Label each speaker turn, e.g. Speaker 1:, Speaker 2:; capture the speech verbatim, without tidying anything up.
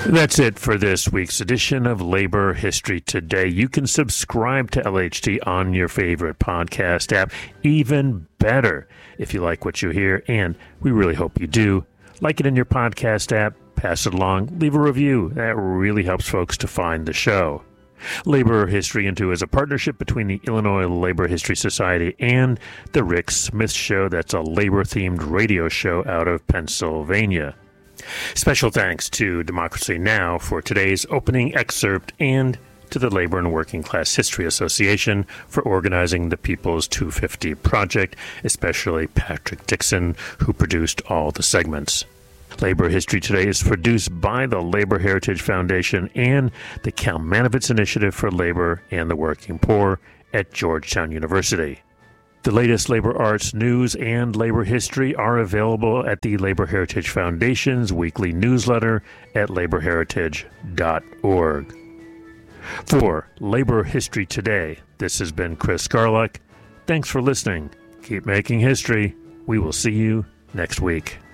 Speaker 1: That's it for this week's edition of Labor History Today. You can subscribe to L H T on your favorite podcast app. Even better, if you like what you hear, and we really hope you do, like it in your podcast app, pass it along, leave a review. That really helps folks to find the show. Labor History Into is a partnership between the Illinois Labor History Society and The Rick Smith Show. That's a labor-themed radio show out of Pennsylvania. Special thanks to Democracy Now! For today's opening excerpt and to the Labor and Working Class History Association for organizing the People's two fifty Project, especially Patrick Dixon, who produced all the segments. Labor History Today is produced by the Labor Heritage Foundation and the Kalmanovitz Initiative for Labor and the Working Poor at Georgetown University. The latest labor arts news and labor history are available at the Labor Heritage Foundation's weekly newsletter at labor heritage dot org. For Labor History Today, this has been Chris Garlock. Thanks for listening. Keep making history. We will see you next week.